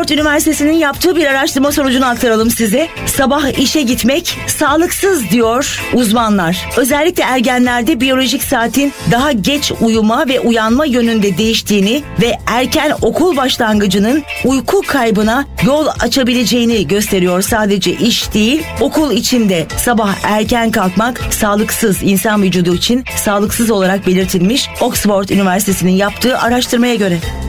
Oxford Üniversitesi'nin yaptığı bir araştırma sonucunu aktaralım size. Sabah işe gitmek sağlıksız diyor uzmanlar. Özellikle ergenlerde biyolojik saatin daha geç uyuma ve uyanma yönünde değiştiğini ve erken okul başlangıcının uyku kaybına yol açabileceğini gösteriyor. Sadece iş değil, okul içinde sabah erken kalkmak sağlıksız, insan vücudu için sağlıksız olarak belirtilmiş Oxford Üniversitesi'nin yaptığı araştırmaya göre.